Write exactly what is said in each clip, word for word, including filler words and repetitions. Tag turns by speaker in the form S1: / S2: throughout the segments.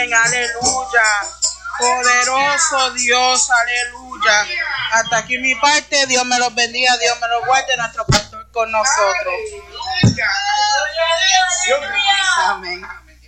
S1: Aleluya. Poderoso Dios, aleluya. Hasta aquí mi parte. Dios me los bendiga, Dios me los guarde, nuestro pastor con nosotros. Amén.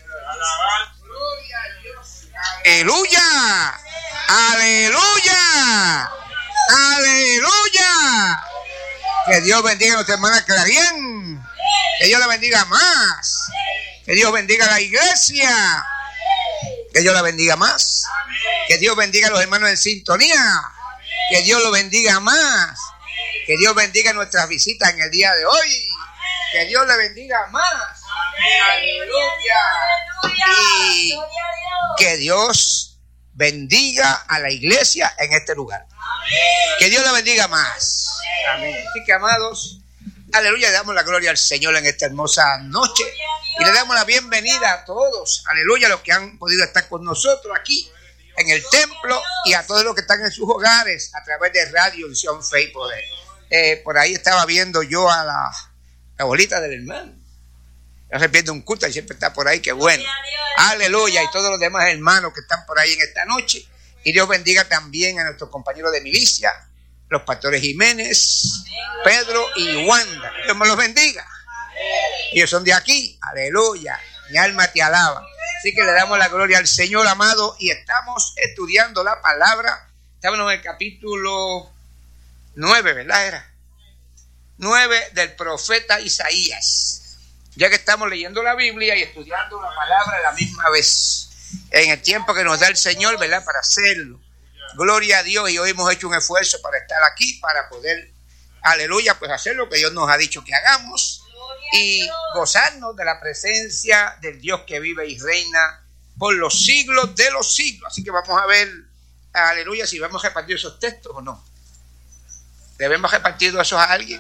S2: Aleluya. Aleluya. Aleluya. Que Dios bendiga a nuestra hermana Clarien. Que Dios la bendiga más. Que Dios bendiga a la iglesia. Que Dios la bendiga más. Que Dios bendiga a los hermanos en sintonía. Que Dios lo bendiga más. Que Dios bendiga nuestras visitas en el día de hoy. Que Dios le bendiga más. Aleluya. Y que Dios bendiga a la iglesia en este lugar. Que Dios la bendiga más. Amén. Así que, amados, aleluya, le damos la gloria al Señor en esta hermosa noche. Y le damos la bienvenida a todos, aleluya, los que han podido estar con nosotros aquí en el templo y a todos los que están en sus hogares a través de Radio Visión Fe y Poder. Eh, por ahí estaba viendo yo a la, la abuelita del hermano. No se pierde un culto y siempre está por ahí, qué bueno. Aleluya, y todos los demás hermanos que están por ahí en esta noche. Y Dios bendiga también a nuestros compañeros de milicia, los pastores Jiménez, Pedro y Wanda. Dios me los bendiga. Ellos son de aquí, aleluya, mi alma te alaba. Así que le damos la gloria al Señor, amado, y estamos estudiando la palabra. Estamos en el capítulo nueve, ¿verdad? Era nueve del profeta Isaías. Ya que estamos leyendo la Biblia y estudiando la palabra a la misma vez, en el tiempo que nos da el Señor, ¿verdad? Para hacerlo. Gloria a Dios, y hoy hemos hecho un esfuerzo para estar aquí, para poder, aleluya, pues hacer lo que Dios nos ha dicho que hagamos. Y gozarnos de la presencia del Dios que vive y reina por los siglos de los siglos. Así que vamos a ver, aleluya, si vamos a repartir esos textos o no. ¿Debemos repartir esos a alguien?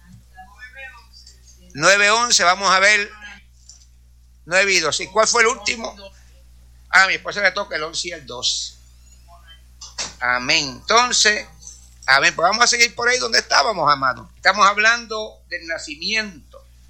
S2: nueve once, vamos a ver nueve y dos. ¿Y cuál fue el último? A mi esposa le toca el once y el doce. Amén. Entonces, amén. Pues vamos a seguir por ahí donde estábamos, amados. Estamos hablando del nacimiento.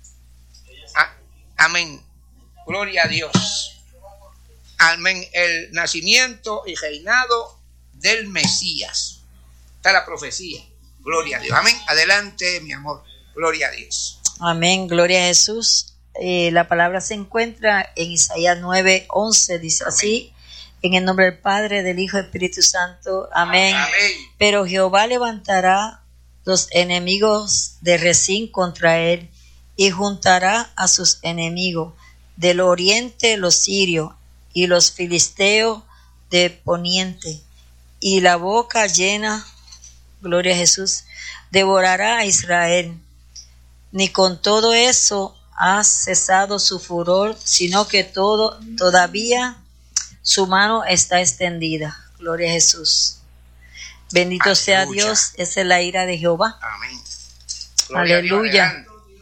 S2: Amén. Gloria a Dios. Amén. El nacimiento y reinado del Mesías. Está la profecía. Gloria a Dios. Amén. Adelante, mi amor. Gloria a Dios.
S3: Amén. Gloria a Jesús. Eh, la palabra se encuentra en Isaías nueve once. Dice Amén. Así. En el nombre del Padre, del Hijo y del Espíritu Santo. Amén. Amén. Pero Jehová levantará los enemigos de Rezín contra él, y juntará a sus enemigos del oriente, los sirios, y los filisteos de poniente, y la boca llena, gloria a Jesús, devorará a Israel. Ni con todo eso ha cesado su furor, sino que todo todavía su mano está extendida. Gloria a Jesús. Bendito Aleluya. Sea Dios, esa es la ira de Jehová.
S2: Amén.
S3: Aleluya.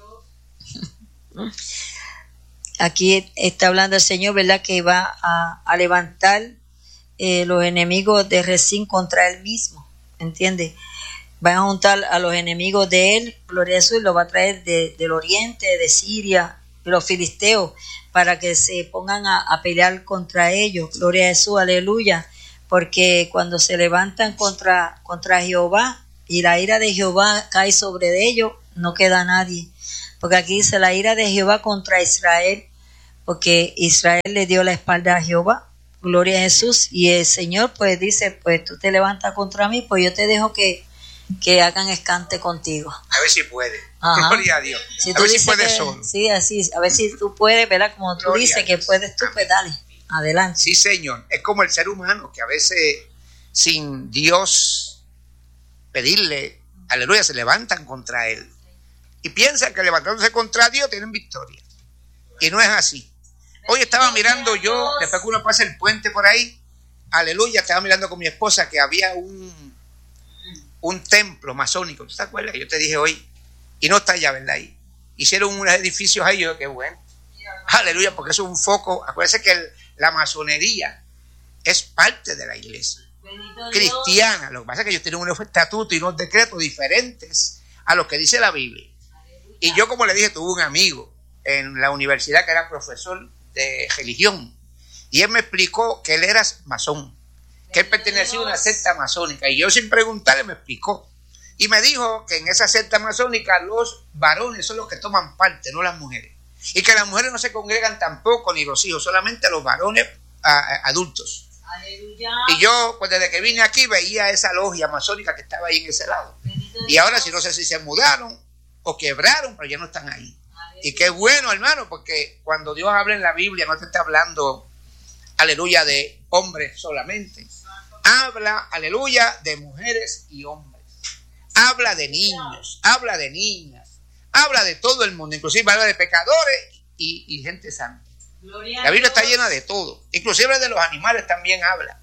S3: Aquí está hablando el Señor, ¿verdad? Que va a, a levantar eh, los enemigos de Rezín contra él mismo, ¿entiendes? Va a juntar a los enemigos de él, gloria a Jesús, y lo va a traer de, del oriente, de Siria, de los filisteos, para que se pongan a, a pelear contra ellos, gloria a Jesús, aleluya, porque cuando se levantan contra, contra Jehová y la ira de Jehová cae sobre ellos, no queda nadie. Porque aquí dice la ira de Jehová contra Israel, porque Israel le dio la espalda a Jehová, gloria a Jesús, y el Señor pues dice, pues tú te levantas contra mí, pues yo te dejo que, que hagan escante contigo.
S2: A ver si puede. Ajá. Gloria a Dios.
S3: Si
S2: a ver si puede
S3: que,
S2: solo.
S3: Sí, así, a ver si tú puedes, ¿verdad? Como tú gloria dices que puedes tú, pues dale, adelante.
S2: Sí, Señor. Es como el ser humano que a veces sin Dios pedirle, aleluya, se levantan contra él. Y piensan que levantándose contra Dios tienen victoria. Y no es así. Hoy estaba mirando yo, después que uno pasa el puente por ahí, aleluya, estaba mirando con mi esposa que había un, un templo masónico. ¿Tú te acuerdas? Yo te dije hoy, y no está allá, ¿verdad? Ahí hicieron unos edificios ahí, yo, qué bueno. Aleluya, porque eso es un foco. Acuérdense que el, la masonería es parte de la iglesia cristiana. Lo que pasa es que ellos tienen unos estatutos y unos decretos diferentes a los que dice la Biblia. Y yo, como le dije, tuve un amigo en la universidad que era profesor de religión. Y él me explicó que él era masón, que él pertenecía a una secta masónica. Y yo sin preguntarle me explicó. Y me dijo que en esa secta masónica los varones son los que toman parte, no las mujeres. Y que las mujeres no se congregan tampoco, ni los hijos, solamente los varones a, a, adultos. Aleluya. Y yo, pues desde que vine aquí, veía esa logia masónica que estaba ahí en ese lado. Y ahora sí, no sé si se mudaron o quebraron, pero ya no están ahí. Aleluya. Y qué bueno, hermano, porque cuando Dios habla en la Biblia, no te está hablando, aleluya, de hombres solamente. Habla, aleluya, de mujeres y hombres. Habla de niños, habla de niñas, habla de todo el mundo, inclusive habla de pecadores y, y gente santa. La Biblia está llena de todo, inclusive de los animales también habla.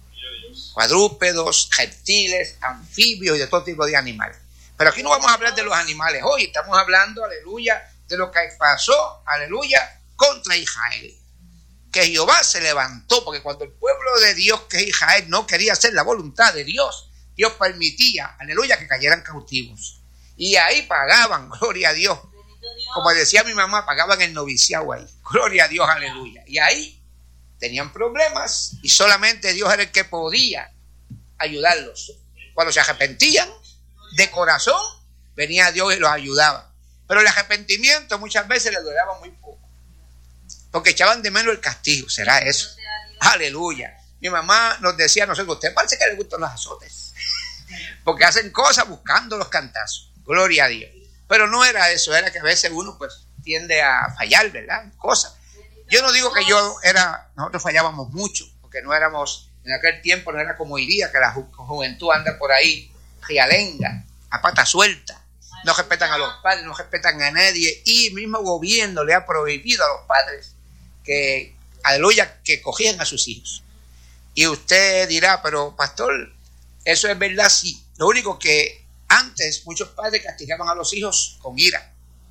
S2: Cuadrúpedos, reptiles, anfibios y de todo tipo de animales. Pero aquí no vamos a hablar de los animales hoy, estamos hablando, aleluya, de lo que pasó, aleluya, contra Israel. Que Jehová se levantó, porque cuando el pueblo de Dios, que es Israel, no quería hacer la voluntad de Dios, Dios permitía, aleluya, que cayeran cautivos. Y ahí pagaban, gloria a Dios. Como decía mi mamá, pagaban el noviciado ahí. Gloria a Dios, aleluya. Y ahí tenían problemas y solamente Dios era el que podía ayudarlos. Cuando se arrepentían de corazón, venía Dios y los ayudaba. Pero el arrepentimiento muchas veces les duraba muy poco. Porque echaban de menos el castigo. ¿Será eso? Aleluya. Mi mamá nos decía a nosotros, usted parece que le gustan los azotes. Porque hacen cosas buscando los cantazos. Gloria a Dios. Pero no era eso, era que a veces uno pues tiende a fallar, ¿verdad? Cosas. Yo no digo que yo era, nosotros fallábamos mucho, porque no éramos, en aquel tiempo no era como hoy día, que la ju- juventud anda por ahí, rialenga, a pata suelta. No respetan a los padres, no respetan a nadie. Y el mismo gobierno le ha prohibido a los padres que, aleluya, que cogían a sus hijos. Y usted dirá, pero pastor, eso es verdad, sí. Lo único que antes muchos padres castigaban a los hijos con ira.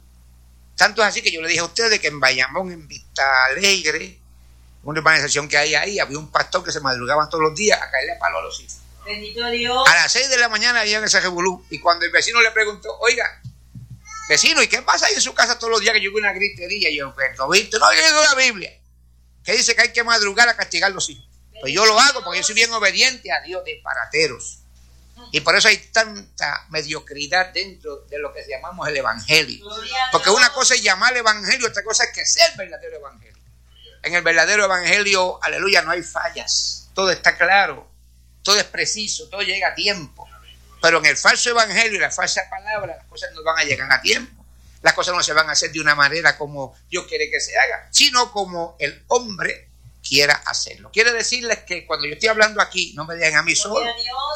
S2: Tanto es así que yo le dije a ustedes que en Bayamón, en Vista Alegre, una urbanización que hay ahí, había un pastor que se madrugaba todos los días a caerle a palo a los hijos.
S3: Bendito Dios.
S2: A las seis de la mañana había ese revolú. Y cuando el vecino le preguntó, oiga, vecino, ¿y qué pasa ahí en su casa todos los días que yo veo una gritería? Y yo, pero ¿viste? No, yo digo la Biblia, que dice que hay que madrugar a castigar a los hijos. Pues yo lo hago porque yo soy bien obediente a Dios, disparateros. Y por eso hay tanta mediocridad dentro de lo que llamamos el evangelio. Porque una cosa es llamar evangelio, otra cosa es que sea el verdadero evangelio. En el verdadero evangelio, aleluya, no hay fallas. Todo está claro, todo es preciso, todo llega a tiempo. Pero en el falso evangelio y la falsa palabra, las cosas no van a llegar a tiempo. Las cosas no se van a hacer de una manera como Dios quiere que se haga, sino como el hombre quiera hacerlo. Quiere decirles que cuando yo estoy hablando aquí, no me dejen a mí solo.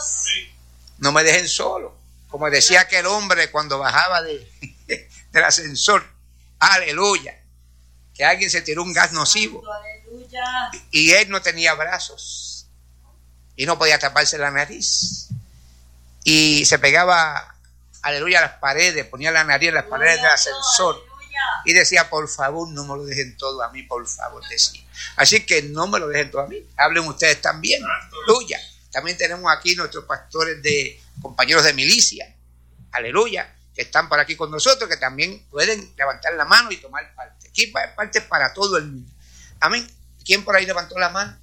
S2: No me dejen solo. Como decía aquel hombre cuando bajaba de, del ascensor. Aleluya. Que alguien se tiró un gas nocivo. Y él no tenía brazos. Y no podía taparse la nariz. Y se pegaba, aleluya, a las paredes. Ponía la nariz en las paredes del ascensor. Y decía, por favor, no me lo dejen todo a mí, por favor, decía. Así que no me lo dejen todo a mí. Hablen ustedes también. Aleluya. También tenemos aquí nuestros pastores de compañeros de milicia, aleluya, que están por aquí con nosotros, que también pueden levantar la mano y tomar parte. Aquí hay parte para todo el mundo. Amén. ¿Quién por ahí levantó la mano?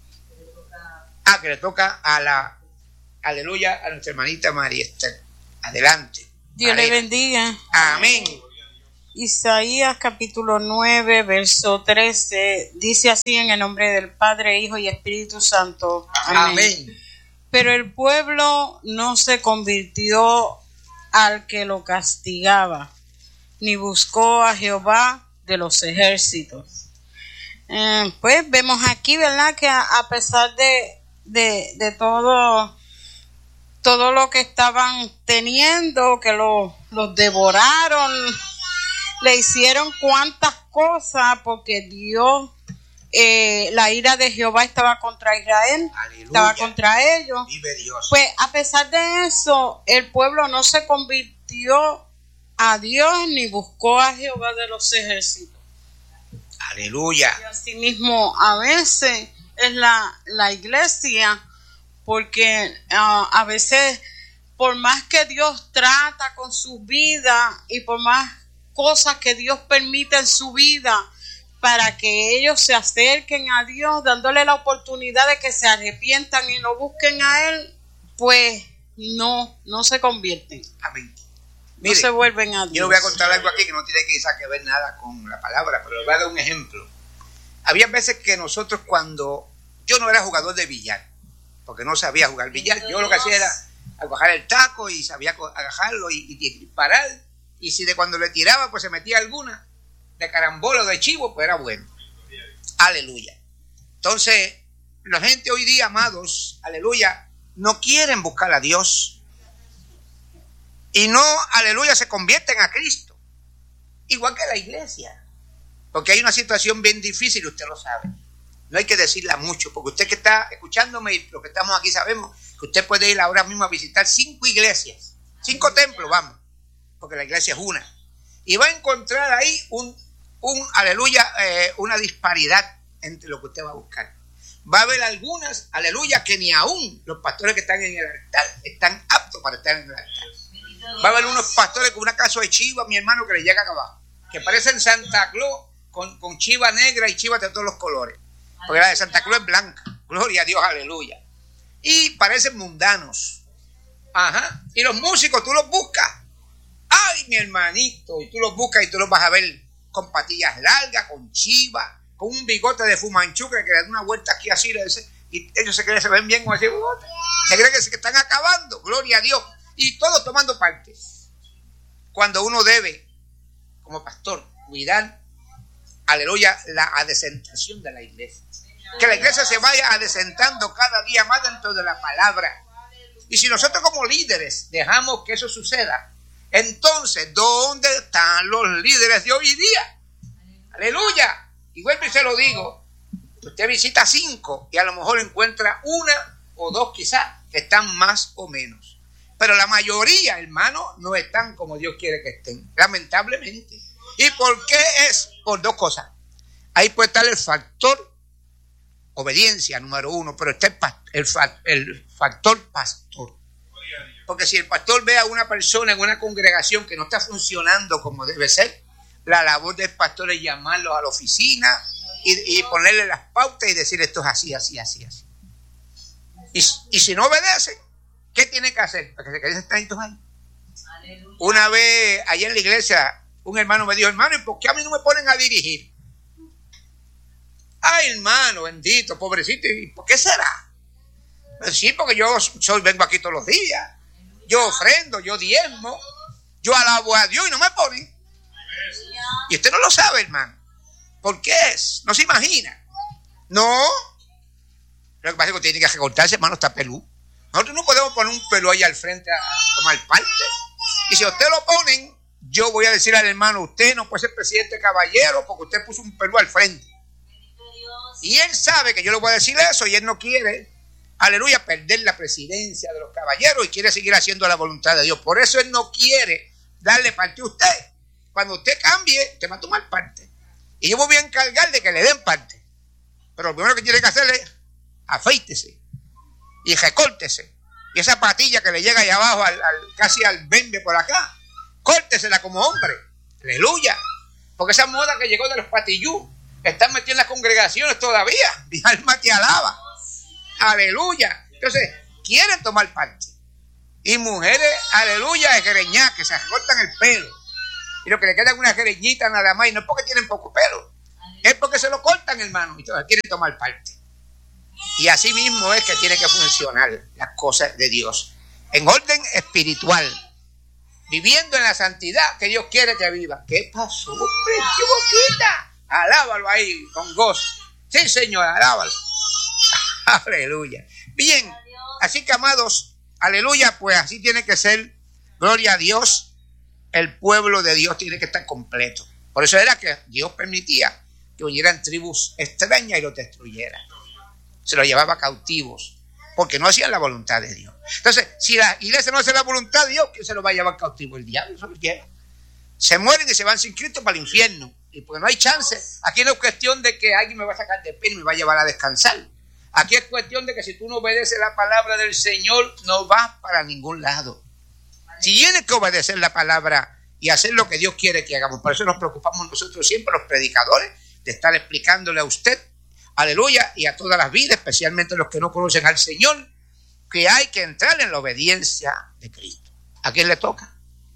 S2: Ah, que le toca a la, aleluya, a nuestra hermanita María Esther. Adelante.
S1: Dios María. Le bendiga.
S2: Amén.
S1: Isaías capítulo nueve, verso trece, dice así en el nombre del Padre, Hijo y Espíritu Santo. Amén. Amén. Pero el pueblo no se convirtió al que lo castigaba, ni buscó a Jehová de los ejércitos. Eh, pues vemos aquí, ¿verdad?, que a, a pesar de, de, de todo, todo lo que estaban teniendo, que lo, los devoraron, le hicieron cuantas cosas, porque Dios, eh, la ira de Jehová estaba contra Israel. Aleluya. Estaba contra ellos.
S2: Vive Dios.
S1: Pues a pesar de eso, el pueblo no se convirtió a Dios ni buscó a Jehová de los ejércitos.
S2: Aleluya.
S1: Y así mismo a veces es la, la iglesia, porque uh, a veces por más que Dios trata con su vida y por más cosas que Dios permite en su vida, para que ellos se acerquen a Dios, dándole la oportunidad de que se arrepientan y lo busquen a Él, pues no, no se convierten.
S2: Amén.
S1: Mire, no se vuelven a Dios.
S2: Yo le voy a contar algo aquí que no tiene quizás que ver nada con la palabra, pero le voy a dar un ejemplo. Había veces que nosotros cuando... Yo no era jugador de billar, porque no sabía jugar billar. Yo lo que hacía era agarrar el taco y sabía agarrarlo y, y disparar. Y si de cuando le tiraba pues se metía alguna de carambola o de chivo, pues era bueno. Aleluya. Entonces, la gente hoy día, amados, aleluya, no quieren buscar a Dios. Y no, aleluya, se convierten a Cristo. Igual que la iglesia. Porque hay una situación bien difícil, usted lo sabe. No hay que decirla mucho, porque usted que está escuchándome y los que estamos aquí sabemos que usted puede ir ahora mismo a visitar cinco iglesias, cinco templos, vamos, porque la iglesia es una. Y va a encontrar ahí un, un aleluya, eh, una disparidad entre lo que usted va a buscar. Va a haber algunas, aleluya, que ni aún los pastores que están en el altar están aptos para estar en el altar. Va a haber unos pastores con una casa de chiva, mi hermano, que le llega acá abajo, que parecen Santa Claus con, con chiva negra y chiva de todos los colores. Porque la de Santa Claus es blanca. Gloria a Dios, aleluya. Y parecen mundanos. Ajá. Y los músicos, tú los buscas. Ay, mi hermanito. Y tú los buscas y tú los vas a ver con patillas largas, con chiva, con un bigote de fumanchu que le da una vuelta aquí así. Y ellos se creen que se ven bien con ese bigote. Se creen que se están acabando. Gloria a Dios. Y todos tomando parte. Cuando uno debe, como pastor, cuidar, aleluya, la adesentación de la iglesia. Que la iglesia se vaya adesentando cada día más dentro de la palabra. Y si nosotros como líderes dejamos que eso suceda, entonces, ¿dónde están los líderes de hoy día? Aleluya. Y vuelvo y se lo digo, usted visita cinco y a lo mejor encuentra una o dos quizás que están más o menos. Pero la mayoría, hermano, no están como Dios quiere que estén, lamentablemente. ¿Y por qué es? Por dos cosas. Ahí puede estar el factor obediencia, número uno, pero está el, el, el factor pastor. Porque si el pastor ve a una persona en una congregación que no está funcionando como debe ser, la labor del pastor es llamarlo a la oficina y, y ponerle las pautas y decir esto es así, así, así, así. Y, y si no obedece, ¿qué tiene que hacer? Para que se queden sentaditos ahí. Aleluya. Una vez allá en la iglesia, un hermano me dijo, hermano, ¿y por qué a mí no me ponen a dirigir? Ay, hermano, bendito, pobrecito, ¿y por qué será? Pues sí, porque yo soy, vengo aquí todos los días, yo ofrendo, yo diezmo, yo alabo a Dios y no me ponen. Y usted no lo sabe, hermano. ¿Por qué es? No se imagina. No. Lo que pasa es que tiene que recortarse, hermano, está pelú. Nosotros no podemos poner un pelú ahí al frente a, a tomar parte. Y si a usted lo ponen, yo voy a decir al hermano, usted no puede ser presidente caballero porque usted puso un pelú al frente. Y él sabe que yo le voy a decir eso y él no quiere, aleluya, perder la presidencia de los caballeros y quiere seguir haciendo la voluntad de Dios. Por eso él no quiere darle parte a usted. Cuando usted cambie, usted va a tomar parte. Y yo me voy a encargar de que le den parte. Pero lo primero que tiene que hacer es afeítese y recórtese. Y esa patilla que le llega ahí abajo, al, al, casi al bembe por acá, córtesela como hombre. Aleluya. Porque esa moda que llegó de los patillú están metidos en las congregaciones todavía. Mi alma te alaba. Aleluya. Entonces, quieren tomar parte. Y mujeres, aleluya, de greñá, que se recortan el pelo. Y lo que le queda es una greñita nada más. Y no es porque tienen poco pelo. Es porque se lo cortan, hermano. Y todas quieren tomar parte. Y así mismo es que tiene que funcionar las cosas de Dios. En orden espiritual. Viviendo en la santidad que Dios quiere que viva. ¿Qué pasó, hombre? ¡Qué boquita! Alábalo ahí con gozo. Sí, Señor, alábalo. Aleluya. Bien, así que amados, aleluya, pues así tiene que ser. Gloria a Dios. El pueblo de Dios tiene que estar completo. Por eso era que Dios permitía que vinieran tribus extrañas y los destruyeran. Se los llevaba cautivos porque no hacían la voluntad de Dios. Entonces, si la iglesia no hace la voluntad de Dios, ¿quién se los va a llevar cautivo? El diablo se los lleva. Se mueren y se van sin Cristo para el infierno. Y porque no hay chance. Aquí no es cuestión de que alguien me va a sacar de pena y me va a llevar a descansar. Aquí es cuestión de que si tú no obedeces la palabra del Señor, no vas para ningún lado. Si tienes que obedecer la palabra y hacer lo que Dios quiere que hagamos. Por eso nos preocupamos nosotros siempre, los predicadores, de estar explicándole a usted, aleluya, y a todas las vidas, especialmente los que no conocen al Señor, que hay que entrar en la obediencia de Cristo. ¿A quién le toca?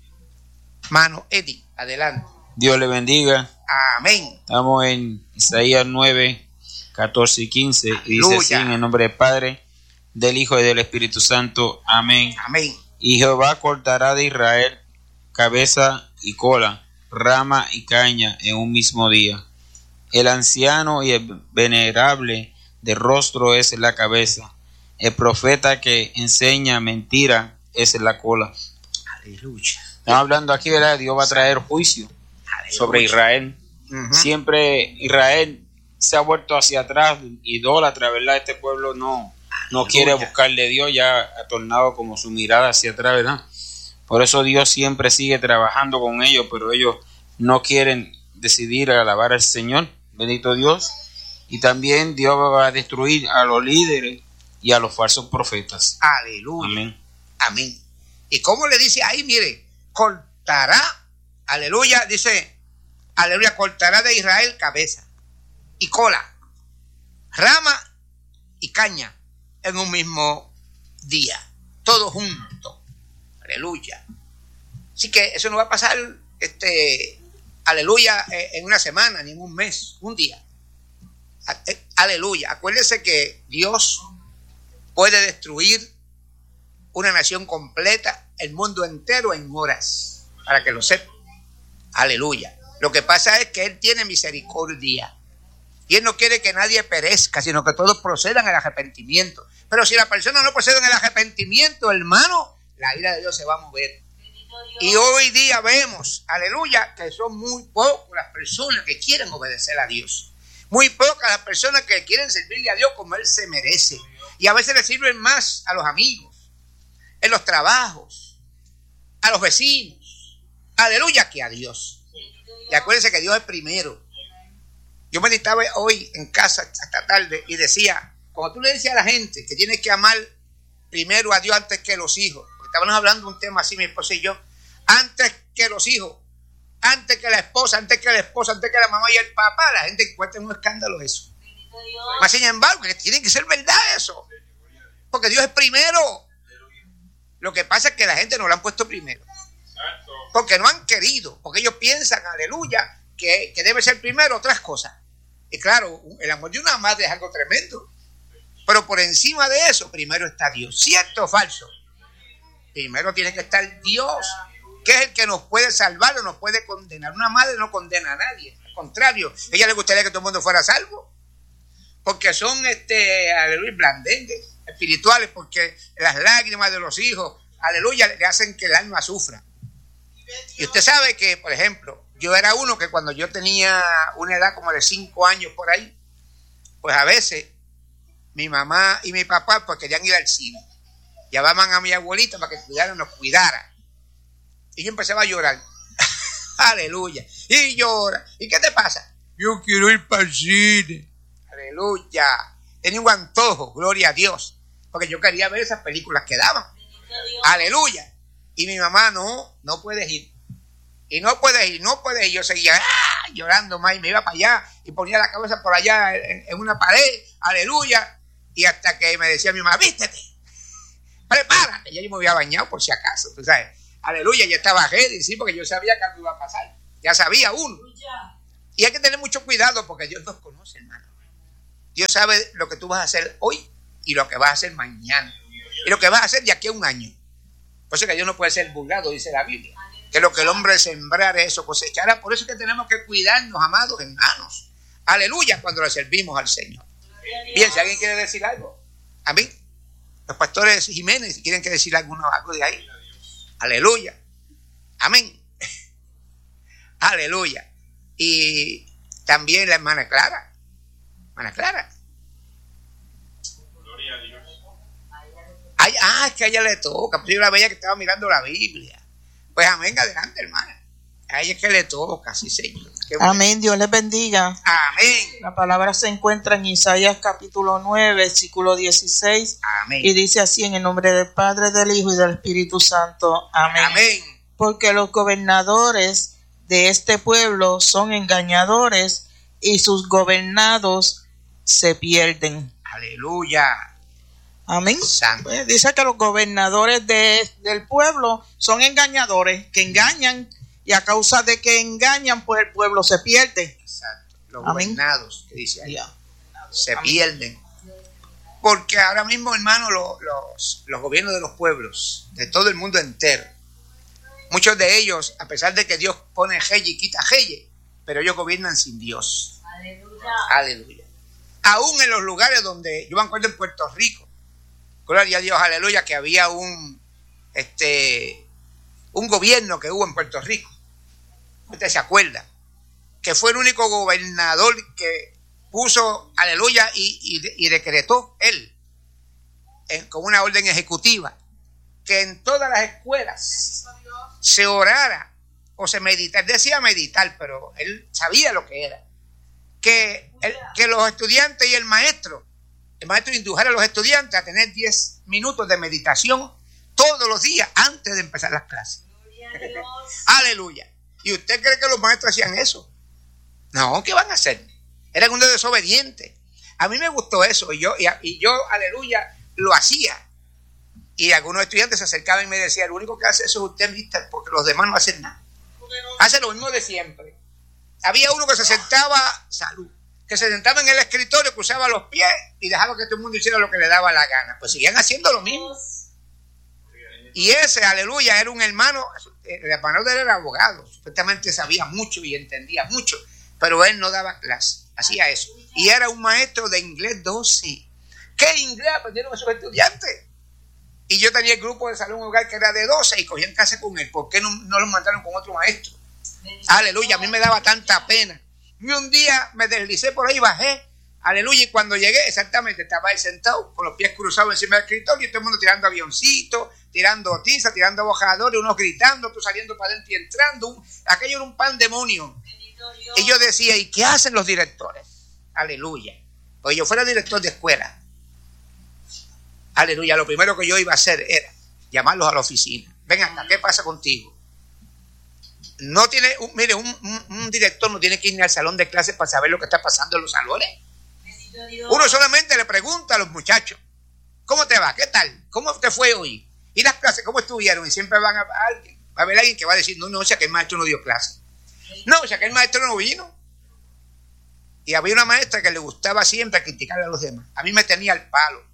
S2: Mano Eddie, adelante.
S4: Dios le bendiga.
S2: Amén.
S4: Estamos en Isaías nueve, catorce y quince. Y dice así: en el nombre del Padre, del Hijo y del Espíritu Santo. Amén.
S2: Amén.
S4: Y Jehová cortará de Israel cabeza y cola, rama y caña en un mismo día. El anciano y el venerable de rostro es la cabeza. El profeta que enseña mentira es la cola.
S2: Aleluya.
S4: Estamos hablando aquí, ¿verdad? Dios va a traer juicio Aleluya. Sobre Israel. Uh-huh. Siempre Israel se ha vuelto hacia atrás, idólatra, ¿verdad? Este pueblo no, no quiere buscarle a Dios, ya ha tornado como su mirada hacia atrás, ¿verdad? Por eso Dios siempre sigue trabajando con ellos, pero ellos no quieren decidir alabar al Señor. Bendito Dios. Y también Dios va a destruir a los líderes y a los falsos profetas.
S2: Aleluya.
S4: Amén.
S2: Amén. ¿Y cómo le dice ahí? Mire, cortará, aleluya, dice, aleluya, cortará de Israel cabeza y cola, rama y caña en un mismo día, todo junto. Aleluya. Así que eso no va a pasar, este, aleluya, en una semana, ni en un mes, un día. Aleluya. Acuérdese que Dios puede destruir una nación completa, el mundo entero en horas, para que lo sepa. Aleluya. Lo que pasa es que Él tiene misericordia y Él no quiere que nadie perezca, sino que todos procedan al arrepentimiento. Pero si la persona no procede en el arrepentimiento, hermano, la ira de Dios se va a mover. Y hoy día vemos, aleluya, que son muy pocas las personas que quieren obedecer a Dios. Muy pocas las personas que quieren servirle a Dios como Él se merece. Y a veces le sirven más a los amigos, en los trabajos, a los vecinos, aleluya, que a Dios. Y acuérdense que Dios es primero. Yo meditaba hoy en casa esta tarde y decía, cuando tú le dices a la gente que tienes que amar primero a Dios antes que los hijos, porque estábamos hablando de un tema así mi esposa y yo, antes que los hijos, antes que la esposa, antes que la esposa, antes que la mamá y el papá, la gente encuentra un escándalo eso. Mas sin embargo, que tiene que ser verdad eso, porque Dios es primero. Lo que pasa es que la gente no lo han puesto primero, porque no han querido, porque ellos piensan, aleluya, que, que debe ser primero otras cosas. Y claro, el amor de una madre es algo tremendo, pero por encima de eso, primero está Dios. ¿Cierto o falso? Primero tiene que estar Dios, que es el que nos puede salvar o nos puede condenar. Una madre no condena a nadie, al contrario, a ella le gustaría que todo el mundo fuera salvo, porque son, este, aleluya, blandengues espirituales, porque las lágrimas de los hijos, aleluya, le hacen que el alma sufra. Y usted sabe que, por ejemplo, yo era uno que cuando yo tenía una edad como de cinco años por ahí, pues a veces mi mamá y mi papá pues querían ir al cine. Llamaban a mi abuelita para que cuidara, nos cuidara. Y yo empezaba a llorar. Aleluya. Y llora. ¿Y qué te pasa? Yo quiero ir para el cine. Aleluya. Tenía un antojo, gloria a Dios, porque yo quería ver esas películas que daban. Aleluya. Y mi mamá, no, no puedes ir. Y no puedes ir, no puedes ir. Yo seguía ¡ah! llorando más y me iba para allá y ponía la cabeza por allá en, en una pared. Aleluya. Y hasta que me decía mi mamá, vístete, prepárate. Ya yo me había bañado por si acaso, tú sabes. Aleluya, ya estaba ready, sí, porque yo sabía que algo iba a pasar. Ya sabía uno. Y hay que tener mucho cuidado porque Dios nos conoce, hermano. Dios sabe lo que tú vas a hacer hoy y lo que vas a hacer mañana. Y lo que vas a hacer de aquí a un año. Por eso que Dios no puede ser burlado, dice la Biblia. Que lo que el hombre sembrar, eso cosechará. Por eso es que tenemos que cuidarnos, amados hermanos. Aleluya, cuando le servimos al Señor. Bien, si alguien quiere decir algo. A mí, los pastores Jiménez, si quieren que decir alguno, algo de ahí. Aleluya. Amén. Aleluya. Y también la hermana Clara. Hermana Clara. Gloria a Dios. Ay, ah, es que a ella le toca. Pues yo la veía que estaba mirando la Biblia. Pues amén, adelante, hermana. A ella es que le toca, sí, Señor.
S5: Amén, Dios les bendiga.
S2: Amén.
S5: La palabra se encuentra en Isaías capítulo nueve, versículo dieciséis.
S2: Amén.
S5: Y dice así: en el nombre del Padre, del Hijo y del Espíritu Santo. Amén.
S2: Amén.
S5: Porque los gobernadores de este pueblo son engañadores y sus gobernados se pierden.
S2: Aleluya.
S5: Amén.
S2: Santo.
S5: Pues dice que los gobernadores de, del pueblo son engañadores, que engañan, y a causa de que engañan, pues el pueblo se pierde.
S2: Exacto. Los
S5: Amén.
S2: gobernados, que dice ahí,
S5: Yeah.
S2: se
S5: Amén.
S2: pierden. Porque ahora mismo, hermano, los, los, los gobiernos de los pueblos, de todo el mundo entero, muchos de ellos, a pesar de que Dios pone reyes y quita reyes, pero ellos gobiernan sin Dios.
S3: Aleluya.
S2: Aleluya. Aún en los lugares donde, yo me acuerdo en Puerto Rico, gloria a Dios, aleluya, que había un, este, un gobierno que hubo en Puerto Rico. Usted se acuerda, que fue el único gobernador que puso, aleluya, y, y, y decretó él, en, con una orden ejecutiva, que en todas las escuelas se orara o se meditara. Decía meditar, pero él sabía lo que era. Que, el, que los estudiantes y el maestro, el maestro indujera a los estudiantes a tener diez minutos de meditación todos los días antes de empezar las clases. Aleluya. ¿Y usted cree que los maestros hacían eso? No, ¿qué van a hacer? Eran unos desobedientes. A mí me gustó eso y yo, y, y yo, aleluya, lo hacía. Y algunos estudiantes se acercaban y me decían, lo único que hace eso es usted, mister, porque los demás no hacen nada. Hace lo mismo de siempre. Había uno que se sentaba, salud, que se sentaba en el escritorio, cruzaba los pies y dejaba que todo el mundo hiciera lo que le daba la gana. Pues seguían haciendo lo mismo. Y ese, aleluya, era un hermano, el hermano de él era abogado, supuestamente sabía mucho y entendía mucho, pero él no daba clase, hacía eso. Y era un maestro de inglés doce. ¿Qué inglés aprendieron esos estudiantes? Y yo tenía el grupo de salón hogar que era de doce y cogían clase con él. ¿Por qué no, no los mandaron con otro maestro? Aleluya, a mí me daba tanta pena. Y un día me deslicé por ahí, bajé, aleluya, y cuando llegué, exactamente, estaba él sentado, con los pies cruzados encima del escritorio, y todo el mundo tirando avioncitos, tirando tiza, tirando bojadores, unos gritando, otros saliendo para adentro y entrando. Un, aquello era un pandemonio. Y yo decía, ¿y qué hacen los directores? Aleluya. Pues yo fuera director de escuela. Aleluya, lo primero que yo iba a hacer era llamarlos a la oficina. Ven acá, ¿qué pasa contigo? No tiene, un, mire, un, un, un director no tiene que ir al salón de clases para saber lo que está pasando en los salones. Uno solamente le pregunta a los muchachos, ¿cómo te va? ¿Qué tal? ¿Cómo te fue hoy? ¿Y las clases cómo estuvieron? Y siempre van a, a, alguien, va a haber alguien que va a decir, no, no, o sea que el maestro no dio clase. No, o sea que el maestro no vino. Y había una maestra que le gustaba siempre criticar a los demás. A mí me tenía al palo.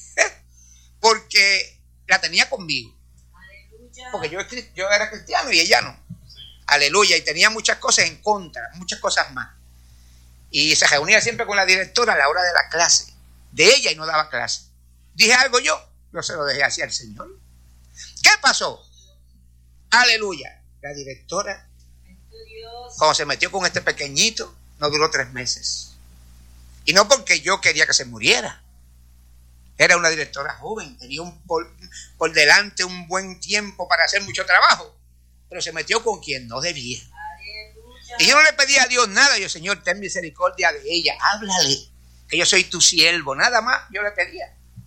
S2: Porque la tenía conmigo. Porque yo, yo era cristiano y ella no. Aleluya, y tenía muchas cosas en contra, muchas cosas más. Y se reunía siempre con la directora a la hora de la clase, de ella, y no daba clase. Dije algo yo, yo se lo dejé así al Señor. ¿Qué pasó? Aleluya. La directora, cuando se metió con este pequeñito, no duró tres meses. Y no porque yo quería que se muriera. Era una directora joven, tenía un por, por delante un buen tiempo para hacer mucho trabajo. Pero se metió con quien no debía. Aleluya. Y yo no le pedía a Dios nada. Yo, Señor, ten misericordia de ella. Háblale, que yo soy tu siervo. Nada más yo le pedía.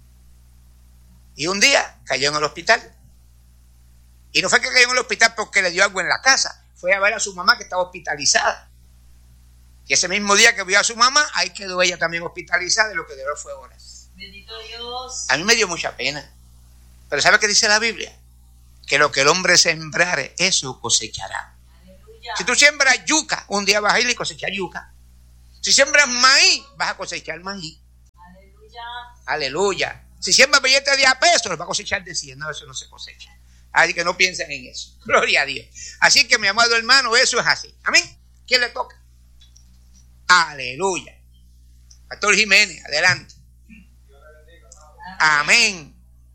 S2: Y un día cayó en el hospital. Y no fue que cayó en el hospital porque le dio algo en la casa. Fue a ver a su mamá que estaba hospitalizada. Y ese mismo día que vio a su mamá, ahí quedó ella también hospitalizada. Y lo que duró fue horas.
S3: Bendito Dios.
S2: A mí me dio mucha pena. Pero ¿sabe qué dice la Biblia? Que lo que el hombre sembrare, eso cosechará. Aleluya. Si tú siembras yuca, un día vas a ir y cosechar yuca. Si siembras maíz, vas a cosechar maíz. Aleluya. Aleluya. Si siembras billetes de a pesos, los vas a cosechar de cien. No, eso no se cosecha. Así que no piensen en eso. Gloria a Dios. Así que, mi amado hermano, eso es así. Amén. ¿Quién le toca? Aleluya. Pastor Jiménez, adelante. Amén.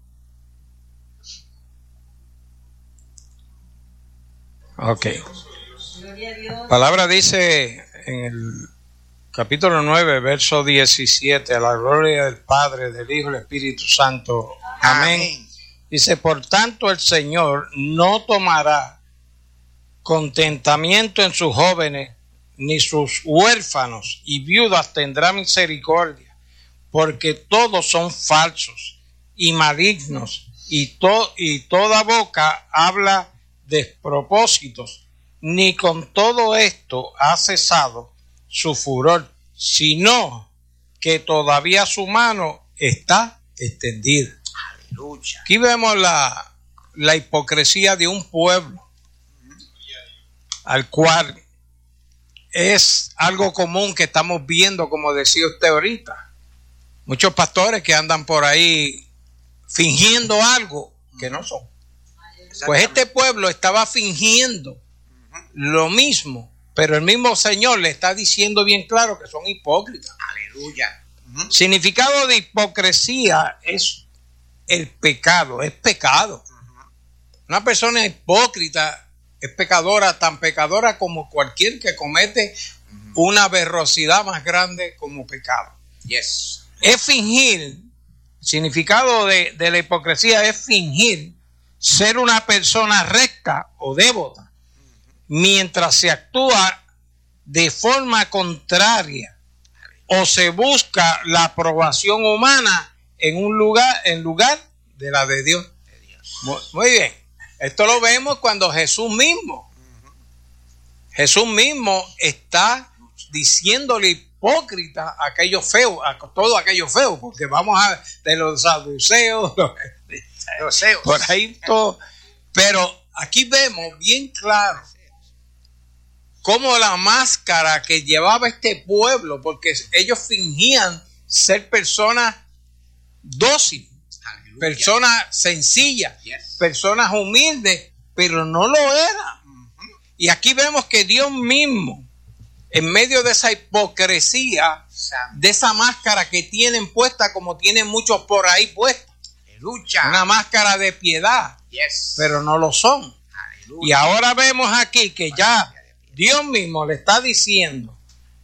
S4: Ok. Palabra dice en el capítulo nueve, verso diecisiete, a la gloria del Padre, del Hijo y del Espíritu Santo. Amén. Amén. Dice, por tanto el Señor no tomará contentamiento en sus jóvenes, ni sus huérfanos y viudas tendrá misericordia, porque todos son falsos y malignos, y, to- y toda boca habla despropósitos, ni con todo esto ha cesado
S6: su furor, sino que todavía su mano está extendida.
S2: Aleluya.
S6: Aquí vemos la, la hipocresía de un pueblo al cual es algo común que estamos viendo, como decía usted ahorita. Muchos pastores que andan por ahí fingiendo algo que no son. Pues este pueblo estaba fingiendo lo mismo, pero el mismo Señor le está diciendo bien claro que son hipócritas.
S2: Aleluya.
S6: Uh-huh. Significado de hipocresía es el pecado, es pecado. Uh-huh. Una persona hipócrita es pecadora, tan pecadora como cualquier que comete uh-huh. una berrosidad más grande como pecado.
S2: Yes.
S6: Es fingir, el significado de, de la hipocresía es fingir ser una persona recta o devota, mientras se actúa de forma contraria o se busca la aprobación humana en un lugar, en lugar de la de Dios. Muy, muy bien. Esto lo vemos cuando Jesús mismo, Jesús mismo está diciéndole hipócrita a aquellos feos, a todo aquello feo, porque vamos a de los saduceos, los,
S2: los seos,
S6: por ahí todo. Pero aquí vemos bien claro cómo la máscara que llevaba este pueblo, porque ellos fingían ser personas dóciles, personas sencillas, yes. personas humildes, pero no lo eran. Uh-huh. Y aquí vemos que Dios mismo, en medio de esa hipocresía, de esa máscara que tienen puesta, como tienen muchos por ahí puesta, Aleluya. Una máscara de piedad, yes. pero no lo son. Aleluya. Y ahora vemos aquí que ya Dios mismo le está diciendo,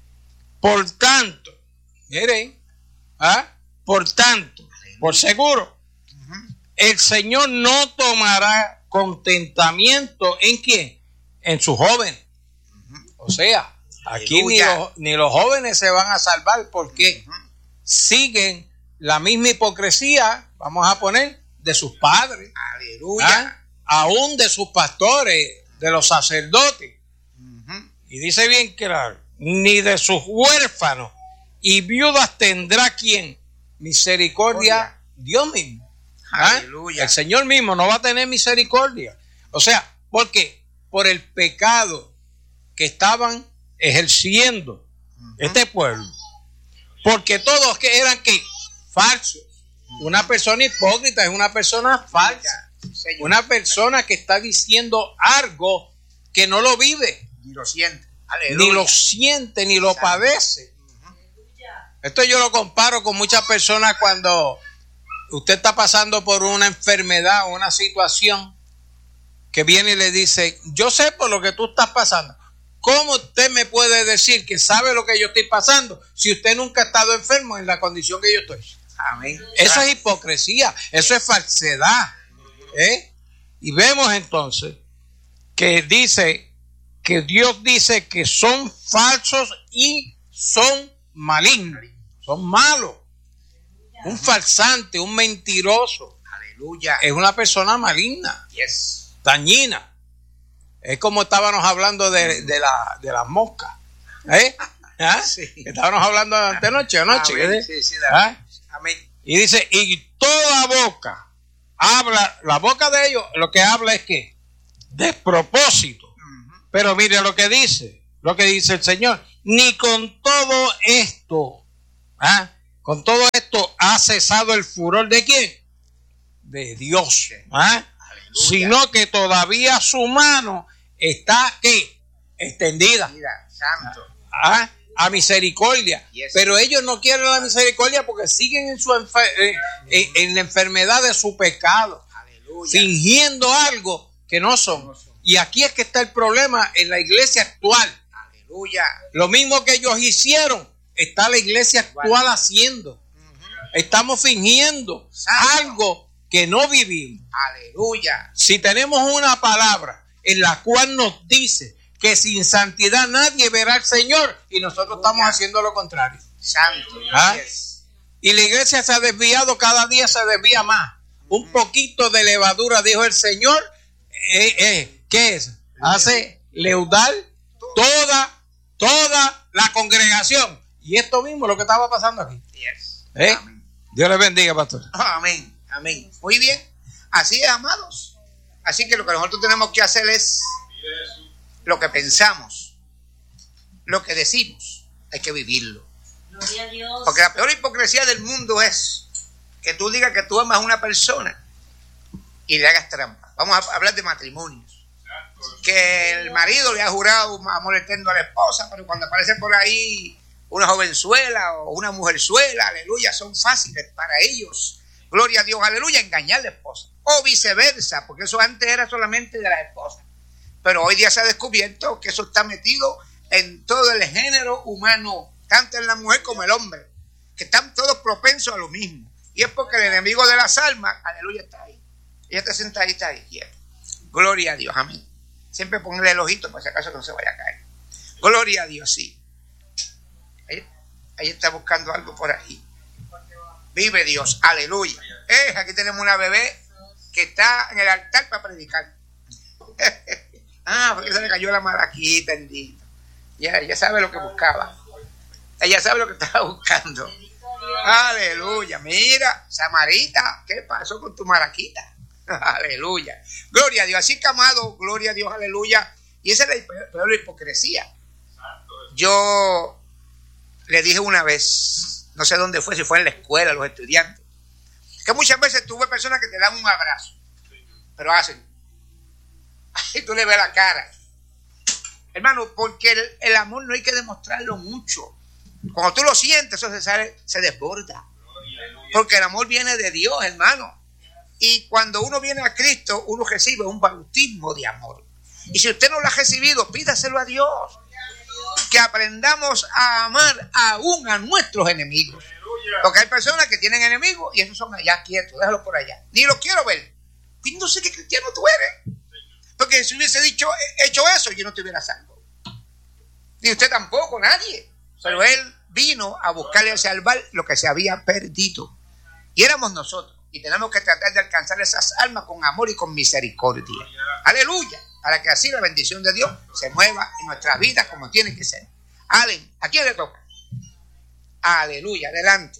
S6: por tanto, miren, ¿ah? por tanto, Aleluya. por seguro, uh-huh. el Señor no tomará contentamiento en quién, en sus jóvenes. Uh-huh. O sea, aquí ni los, ni los jóvenes se van a salvar porque uh-huh. siguen la misma hipocresía, vamos a poner, de sus padres,
S2: Aleluya.
S6: ¿ah? aún de sus pastores, de los sacerdotes. Uh-huh. Y dice bien claro, ni de sus huérfanos y viudas tendrá quien misericordia, Oye. Dios mismo. ¿ah?
S2: Aleluya.
S6: El Señor mismo no va a tener misericordia. O sea, ¿por qué? Por el pecado que estaban ejerciendo uh-huh. este pueblo, porque todos que eran que falsos. Una persona hipócrita es una persona falsa, Señor. Una persona que está diciendo algo que no lo vive,
S2: ni lo siente,
S6: Aleluya. ni lo siente, ni lo padece. Uh-huh. Esto yo lo comparo con muchas personas cuando usted está pasando por una enfermedad o una situación que viene y le dice, yo sé por lo que tú estás pasando. ¿Cómo usted me puede decir que sabe lo que yo estoy pasando si usted nunca ha estado enfermo en la condición que yo estoy?
S2: Amén.
S6: Eso es hipocresía, eso es falsedad. ¿eh? Y vemos entonces que dice que Dios dice que son falsos y son malignos, son malos. Un falsante, un mentiroso.
S2: Aleluya.
S6: Es una persona maligna,
S2: yes.
S6: dañina. Es como estábamos hablando de, de, la, de las moscas. ¿Eh? ¿Ah? Sí. Estábamos hablando de antenoche, anoche.
S2: Amén. Sí, sí,
S6: ¿Ah? Amén. Y dice, y toda boca habla, la boca de ellos, lo que habla es que despropósito. Uh-huh. Pero mire lo que dice, lo que dice el Señor. Ni con todo esto, ¿ah? con todo esto ha cesado el furor de quién? De Dios. ¿ah? Sino que todavía su mano está ¿qué? extendida.
S2: Mira, santo.
S6: ¿Ah? A misericordia.
S2: Yes.
S6: Pero ellos no quieren la misericordia porque siguen en su enfer- en, en, en la enfermedad de su pecado.
S2: Aleluya.
S6: Fingiendo algo que no son. Y aquí es que está el problema en la iglesia actual.
S2: Aleluya.
S6: Lo mismo que ellos hicieron, está la iglesia actual haciendo. Uh-huh. Estamos fingiendo Santo. algo que no vivimos.
S2: Aleluya.
S6: Si tenemos una palabra en la cual nos dice que sin santidad nadie verá al Señor, y nosotros estamos haciendo lo contrario.
S2: Santo.
S6: ¿Ah? Yes. Y la iglesia se ha desviado, cada día se desvía más. Uh-huh. Un poquito de levadura, dijo el Señor, eh, eh, ¿qué es? Hace leudar toda, toda la congregación. Y esto mismo es lo que estaba pasando aquí.
S2: Yes.
S6: ¿Eh? Dios les bendiga, pastor.
S2: Amén, amén. Muy bien. Así es, amados. Así que lo que nosotros tenemos que hacer es lo que pensamos, lo que decimos, hay que vivirlo.
S3: Gloria a Dios.
S2: Porque la peor hipocresía del mundo es que tú digas que tú amas a una persona y le hagas trampa. Vamos a hablar de matrimonios. Que el marido le ha jurado amor eterno a la esposa, pero cuando aparece por ahí una jovenzuela o una mujerzuela, aleluya, son fáciles para ellos. Gloria a Dios, aleluya, engañar a la esposa. O viceversa, porque eso antes era solamente de las esposas. Pero hoy día se ha descubierto que eso está metido en todo el género humano, tanto en la mujer como el hombre, que están todos propensos a lo mismo. Y es porque el enemigo de las almas, aleluya, está ahí. Ella está sentadita ahí, quieta. Gloria a Dios, amén. Siempre ponle el ojito por si acaso no se vaya a caer. Gloria a Dios, sí. Ahí, ahí está buscando algo por ahí. Vive Dios, aleluya. Eh, aquí tenemos una bebé que está en el altar para predicar. Ah, porque se le cayó la maraquita, bendito. Ya, ella sabe lo que buscaba. Ella sabe lo que estaba buscando. Aleluya. Mira, Samarita, ¿qué pasó con tu maraquita? Aleluya. Gloria a Dios. Así que, amado, gloria a Dios, aleluya. Y esa es la peor hipocresía. Yo le dije una vez, no sé dónde fue, si fue en la escuela, los estudiantes, que muchas veces tuve personas que te dan un abrazo, pero hacen, y tú le ves la cara. Hermano, porque el, el amor no hay que demostrarlo mucho. Cuando tú lo sientes, eso se sale, se desborda. Porque el amor viene de Dios, hermano. Y cuando uno viene a Cristo, uno recibe un bautismo de amor. Y si usted no lo ha recibido, pídaselo a Dios. Que aprendamos a amar aún a nuestros enemigos. Porque hay personas que tienen enemigos y esos son allá quietos, déjalo por allá. Ni los quiero ver. Y no sé qué cristiano tú eres. Porque si hubiese dicho, hecho eso, yo no estuviera salvo. Ni usted tampoco, nadie. Pero él vino a buscarle a salvar lo que se había perdido. Y éramos nosotros. Y tenemos que tratar de alcanzar esas almas con amor y con misericordia. Aleluya. Para que así la bendición de Dios se mueva en nuestras vidas como tiene que ser. Allen, ¿a quién le toca? Aleluya, adelante.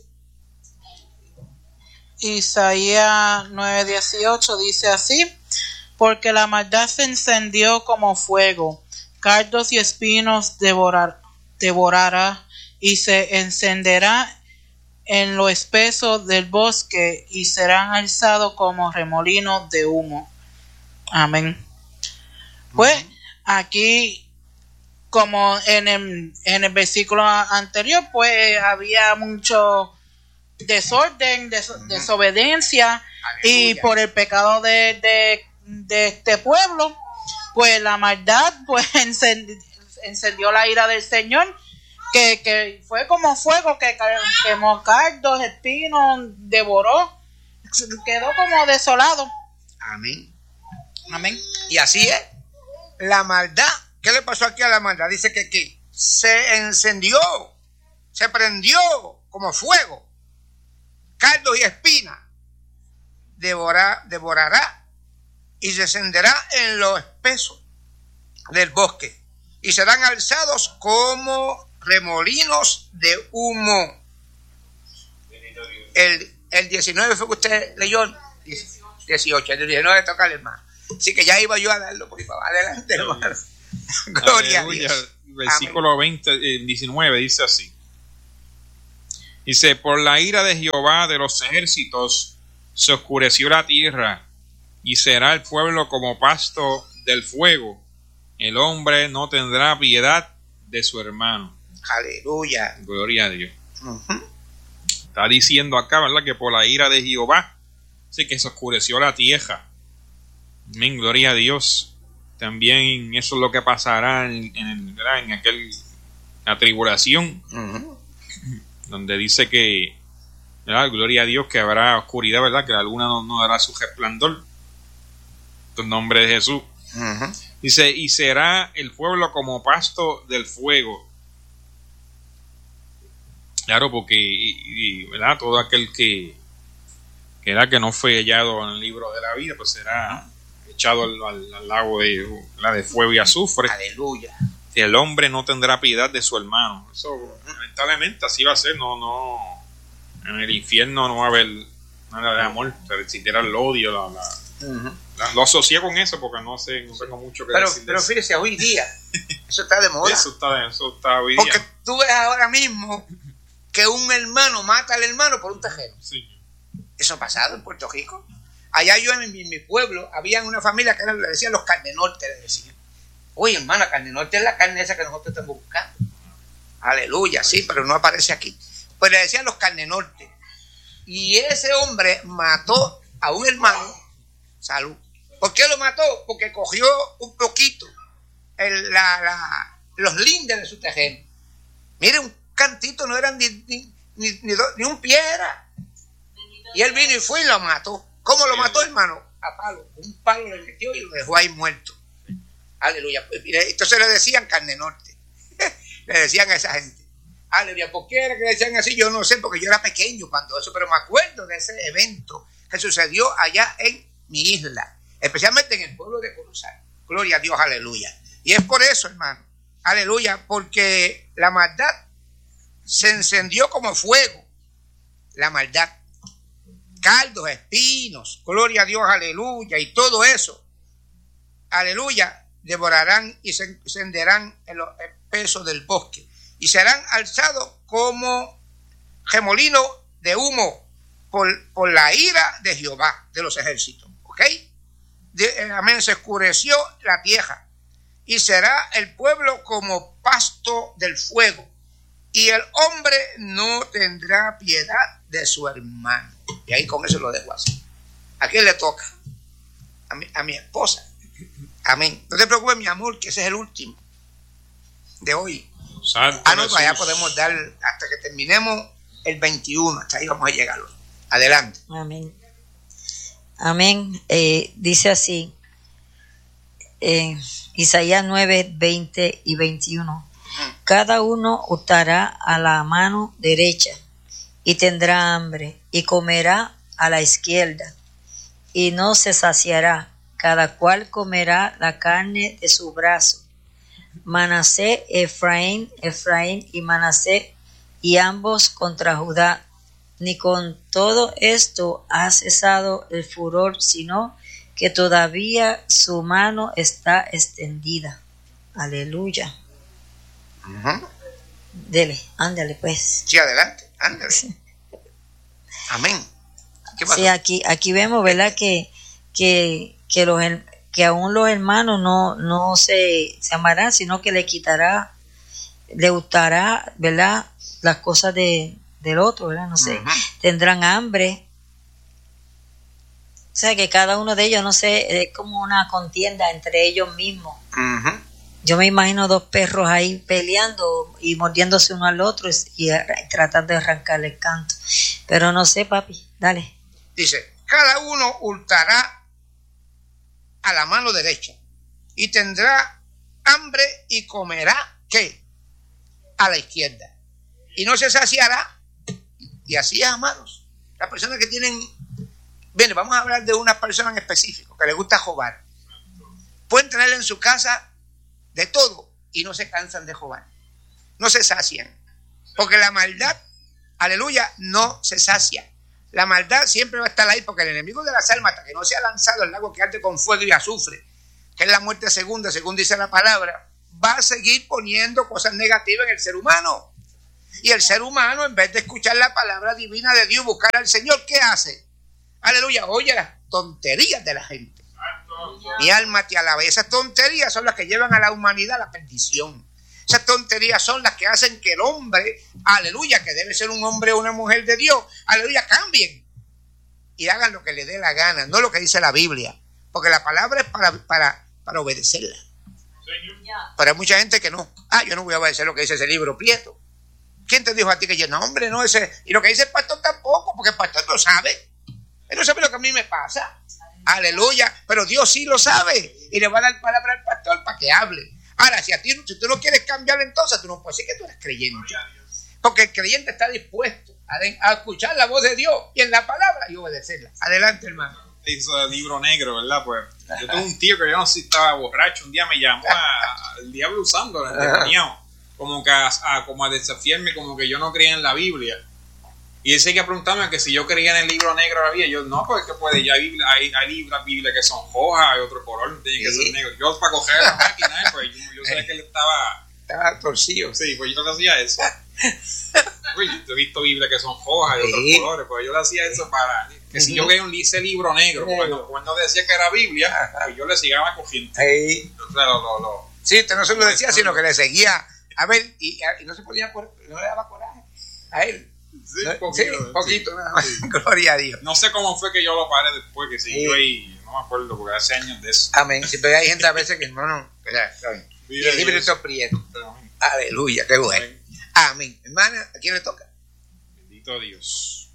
S5: Isaías nueve dieciocho dice así: porque la maldad se encendió como fuego, cardos y espinos devorar, devorará, y se encenderá en lo espeso del bosque, y serán alzados como remolinos de humo. Amén. Pues aquí, como en el, en el versículo anterior, pues había mucho desorden, des, desobediencia, y por el pecado de, de, de este pueblo, pues la maldad pues encendió, encendió la ira del Señor, que, que fue como fuego que quemó cardos, espinos, devoró, quedó como desolado.
S2: Amén.
S5: Amén.
S2: Y así es. La maldad, ¿qué le pasó aquí a la maldad? Dice que, que se encendió, se prendió como fuego, cardos y espinas, devorará, devorará y se encenderá en lo espeso del bosque, y serán alzados como remolinos de humo. El, el diecinueve fue que usted leyó, dieciocho, el diecinueve toca el más. Así que ya iba yo a darlo por ahí para adelante, hermano. Gloria
S7: Aleluya.
S2: a Dios.
S7: Versículo
S2: Amén.
S7: veinte, eh, diecinueve dice así. Dice: por la ira de Jehová de los ejércitos se oscureció la tierra, y será el pueblo como pasto del fuego. El hombre no tendrá piedad de su hermano.
S2: Aleluya.
S7: Gloria a Dios.
S2: Uh-huh.
S7: Está diciendo acá, ¿verdad?, que por la ira de Jehová, sí, que se oscureció la tierra. Amén, gloria a Dios. También eso es lo que pasará en, en, en aquel, la tribulación, uh-huh, donde dice que, ¿verdad?, gloria a Dios, que habrá oscuridad, ¿verdad?, que la luna no, no dará su resplandor. En nombre de Jesús. Uh-huh. Dice: y será el pueblo como pasto del fuego. Claro, porque y, y, ¿verdad?, todo aquel que, que, ¿verdad?, que no fue hallado en el libro de la vida, pues será echado al, al, al lago de, la de fuego y azufre.
S2: Aleluya.
S7: que el hombre no tendrá piedad de su hermano. Eso lamentablemente así va a ser. No, no, en el infierno no va a haber nada de amor, se existirá el odio. La, la, uh-huh. la, lo asocié con eso porque no sé, no tengo mucho que
S2: pero,
S7: decir.
S2: Pero
S7: de
S2: fíjese, hoy día eso está de moda.
S7: Eso está, eso está hoy
S2: porque
S7: día.
S2: Tú ves ahora mismo que un hermano mata al hermano por un tejero.
S7: Sí.
S2: Eso ha pasado en Puerto Rico. Allá yo en mi, en mi pueblo había una familia que era, le decían los carne norte, le decían. Oye, hermana, carne norte es la carne esa que nosotros estamos buscando. Aleluya, sí, pero no aparece aquí. Pues le decían los carne norte. Y ese hombre mató a un hermano. Salud. ¿Por qué lo mató? Porque cogió un poquito el, la, la, los lindes de su terreno. Mire, un cantito no eran ni, ni, ni, ni, do, ni un pie era. Y él vino y fue y lo mató. ¿Cómo lo mató, hermano? A palo. Un palo le metió y lo dejó ahí muerto. Aleluya. Entonces le decían carne norte. Le decían a esa gente. Aleluya. ¿Por qué era que le decían así? Yo no sé, porque yo era pequeño cuando eso, pero me acuerdo de ese evento que sucedió allá en mi isla, especialmente en el pueblo de Corozal. Gloria a Dios, aleluya. Y es por eso, hermano. Aleluya, porque la maldad se encendió como fuego. La maldad. Caldos, espinos, gloria a Dios, aleluya, y todo eso, aleluya, devorarán y se encenderán en los espesos del bosque y serán alzados como remolino de humo por, por la ira de Jehová de los ejércitos. ¿Ok? De, amén, se oscureció la tierra y será el pueblo como pasto del fuego y el hombre no tendrá piedad de su hermano. Y ahí con eso lo dejo así. ¿A quién le toca? A mi, a mi esposa. Amén. No te preocupes, mi amor, que ese es el último de hoy.
S7: Santo
S2: ah, no,
S7: Jesús.
S2: Allá podemos dar hasta que terminemos el veintiuno. Hasta ahí vamos a llegar. Adelante.
S3: Amén. Amén. Eh, dice así, eh, Isaías nueve, veinte y veintiuno. Uh-huh. Cada uno hurtará a la mano derecha y tendrá hambre, y comerá a la izquierda, y no se saciará, cada cual comerá la carne de su brazo. Manasés, Efraín, Efraín y Manasés, y ambos contra Judá. Ni con todo esto ha cesado el furor, sino que todavía su mano está extendida. Aleluya.
S2: Uh-huh.
S3: Dele, ándale pues.
S2: Sí, adelante. Ándale. Amén.
S3: ¿Qué pasó? Sí, aquí, aquí vemos, ¿verdad? Que, que, que, los, que aún los hermanos no, no se, se amarán, sino que le quitará, le gustará, ¿verdad? Las cosas de, del otro, ¿verdad? No sé. Uh-huh. Tendrán hambre. O sea, que cada uno de ellos, no sé, es como una contienda entre ellos mismos.
S2: Uh-huh.
S3: Yo me imagino dos perros ahí peleando y mordiéndose uno al otro y, y tratando de arrancarle el canto. Pero no sé, papi, dale.
S2: Dice, cada uno hurtará a la mano derecha y tendrá hambre y comerá, ¿qué? A la izquierda. Y no se saciará. Y así es, amados. Las personas que tienen... Bien, vamos a hablar de unas personas en específico que les gusta robar. Pueden tener en su casa de todo y no se cansan de robar, no se sacian, porque la maldad, aleluya, no se sacia. La maldad siempre va a estar ahí, porque el enemigo de las almas, hasta que no sea lanzado al lago que arde con fuego y azufre, que es la muerte segunda, según dice la palabra, va a seguir poniendo cosas negativas en el ser humano. Y el ser humano, en vez de escuchar la palabra divina de Dios, buscar al Señor, ¿qué hace? Aleluya, oye las tonterías de la gente. Mi alma te alaba. Y esas tonterías son las que llevan a la humanidad a la perdición. Esas tonterías son las que hacen que el hombre, aleluya, que debe ser un hombre o una mujer de Dios, aleluya, cambien y hagan lo que le dé la gana, no lo que dice la Biblia, porque la palabra es para, para, para obedecerla. Pero hay mucha gente que no. Ah, yo no voy a obedecer lo que dice ese libro Prieto. ¿Quién te dijo a ti que yo? No, hombre, no, ese. Y lo que dice el pastor tampoco, porque el pastor no sabe. Él no sabe lo que a mí me pasa. Aleluya, pero Dios sí lo sabe y le va a dar palabra al pastor para que hable. Ahora, si a ti, si tú no quieres cambiar, entonces tú no puedes decir que tú eres creyente, porque el creyente está dispuesto a, de, a escuchar la voz de Dios y en la palabra y obedecerla. Adelante, hermano.
S7: Dice el libro negro, ¿verdad? Pues Yo tuve un tío que yo no sé si estaba borracho, un día me llamó a, al diablo usando el demonio, como que a, a, como a desafiarme, como que yo no creía en la Biblia. Y él seguía preguntándome que si yo creía en el libro negro de la Biblia. Yo, no, porque puede, ya hay, hay, hay libros Biblia que son hojas, hay otro color, tiene que sí. ser negro. Yo para coger la máquina, pues yo, yo sabía que él estaba...
S2: Estaba torcido.
S7: Sí, pues yo no hacía eso. Pues yo he visto Biblia que son hojas y sí. otros colores, pues yo le hacía eso para... Que si uh-huh. yo veía un ese libro negro, negro. Cuando, cuando decía que era Biblia, pues yo le seguía cogiendo.
S2: Sí.
S7: Entonces, lo, lo, lo,
S2: sí, usted no se lo decía, sino que le seguía. A ver, y, y no se podía, no le daba coraje a él.
S7: Sí, un poquito.
S2: Sí, poquito, sí. Nada más. Sí. Gloria a Dios.
S7: No sé cómo fue que yo lo paré después, que siguió sí. ahí, no me acuerdo, porque hace años de eso.
S2: Amén. Siempre hay gente a veces que no, no. Y el libro está prieto. Aleluya, qué bueno. Amén. Amén. Hermana, ¿a quién le toca?
S7: Bendito Dios.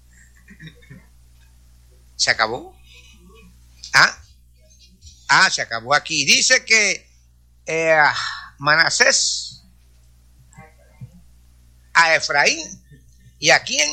S2: ¿Se acabó? Ah, ah, se acabó aquí. Dice que eh, Manasés a Efraín. ¿Y a quién?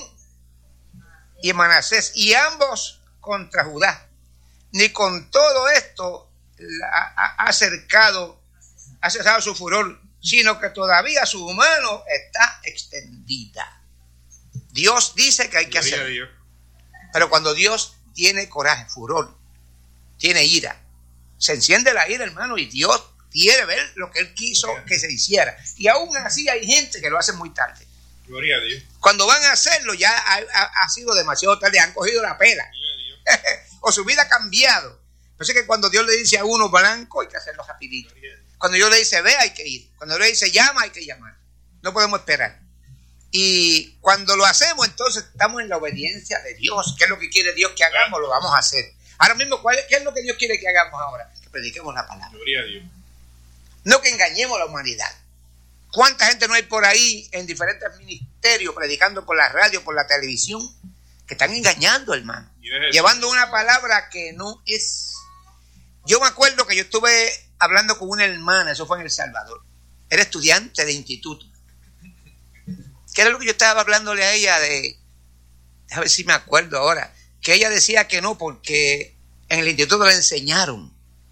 S2: Y Manasés, y ambos contra Judá. Ni con todo esto ha acercado, ha cesado su furor, sino que todavía su mano está extendida. Dios dice que hay que hacerlo. Pero cuando Dios tiene coraje, furor, tiene ira, se enciende la ira, hermano, y Dios quiere ver lo que Él quiso que se hiciera. Y aún así hay gente que lo hace muy tarde.
S7: Gloria a Dios.
S2: Cuando van a hacerlo ya ha, ha, ha sido demasiado tarde, han cogido la pela. O su vida ha cambiado. Por eso que cuando Dios le dice a uno blanco, hay que hacerlo rapidito. Cuando Dios le dice ve, hay que ir. Cuando Dios le dice llama, hay que llamar. No podemos esperar. Y cuando lo hacemos, entonces estamos en la obediencia de Dios. ¿Qué es lo que quiere Dios que hagamos? Lo vamos a hacer. Ahora mismo, ¿cuál es, ¿qué es lo que Dios quiere que hagamos ahora? Que prediquemos la palabra.
S7: Gloria a Dios.
S2: No que engañemos a la humanidad. ¿Cuánta gente no hay por ahí en diferentes ministerios predicando por la radio, por la televisión, que están engañando, hermano? Llevando una palabra que no es. Yo me acuerdo que yo estuve hablando con una hermana, eso fue en El Salvador. Era estudiante de instituto. ¿Qué era lo que yo estaba hablándole a ella de? A ver si me acuerdo ahora. Que ella decía que no, porque en el instituto le enseñaron.